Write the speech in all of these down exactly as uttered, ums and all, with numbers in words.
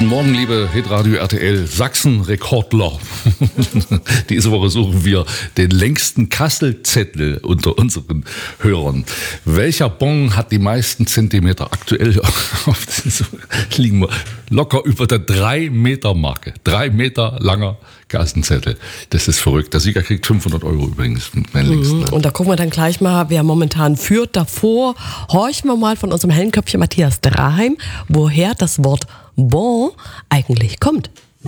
Guten Morgen, liebe Hitradio R T L Sachsen-Rekordler. Diese Woche suchen wir den längsten Kasselzettel unter unseren Hörern. Welcher Bon hat die meisten Zentimeter? Aktuell liegen wir locker über der drei Meter Marke. Drei Meter langer Kassenzettel. Das ist verrückt. Der Sieger kriegt fünfhundert Euro übrigens. Mein längsten. Und da gucken wir dann gleich mal, wer momentan führt. Davor horchen wir mal von unserem hellen Köpfchen Matthias Draheim, woher das Wort Bon eigentlich kommt.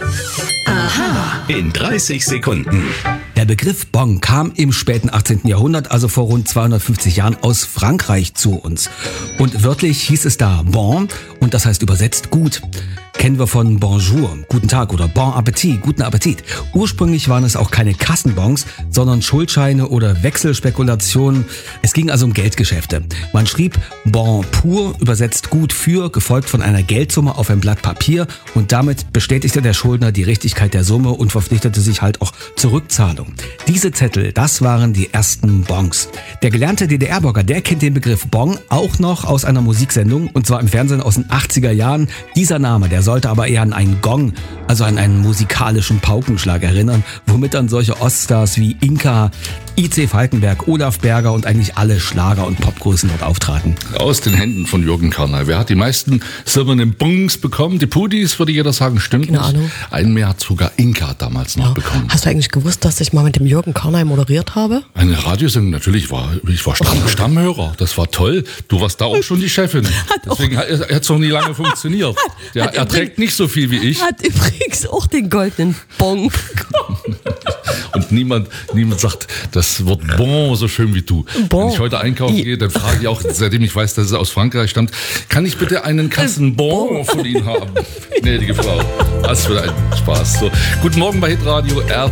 Aha. In dreißig Sekunden. Der Begriff Bon kam im späten achtzehnten Jahrhundert, also vor rund zweihundertfünfzig Jahren, aus Frankreich zu uns. Und wörtlich hieß es da Bon und das heißt übersetzt gut. Kennen wir von Bonjour, guten Tag oder Bon Appetit, guten Appetit. Ursprünglich waren es auch keine Kassenbons, sondern Schuldscheine oder Wechselspekulationen. Es ging also um Geldgeschäfte. Man schrieb Bon pur, übersetzt gut für, gefolgt von einer Geldsumme auf ein Blatt Papier und damit bestätigte der Schuldner die Richtigkeit der Summe und verpflichtete sich halt auch zur Rückzahlung. Diese Zettel, das waren die ersten Bons. Der gelernte D D R-Bürger, der kennt den Begriff Bon auch noch aus einer Musiksendung und zwar im Fernsehen aus den achtziger Jahren. Dieser Name, der sollte aber eher an einen Gong, also an einen musikalischen Paukenschlag erinnern, womit dann solche Oststars wie Inka, I C Falkenberg, Olaf Berger und eigentlich alle Schlager- und Popgrößen dort auftraten. Aus den Händen von Jürgen Karnal. Wer hat die meisten silbernen Bons bekommen? Die Pudis, würde jeder sagen, stimmt Keine nicht. Ahnung. Einen mehr hat sogar Inka damals noch Ja. bekommen. Hast du eigentlich gewusst, dass ich mal mit dem Jürgen Karnal moderiert habe? Eine Radiosendung, natürlich, war, ich war Stamm, Stammhörer. Das war toll. Du warst da auch schon die Chefin. Deswegen hat es noch nie lange funktioniert. Der, er trägt nicht so viel wie ich. Hat übrigens auch den goldenen Bon bekommen. Und niemand, niemand sagt das Wort Bon so schön wie du. Bon. Wenn ich heute einkaufen gehe, dann frage ich auch, seitdem ich weiß, dass es aus Frankreich stammt, kann ich bitte einen Kassenbon von Ihnen haben? Gnädige Frau. Was für ein Spaß. So, guten Morgen bei Hitradio R T L.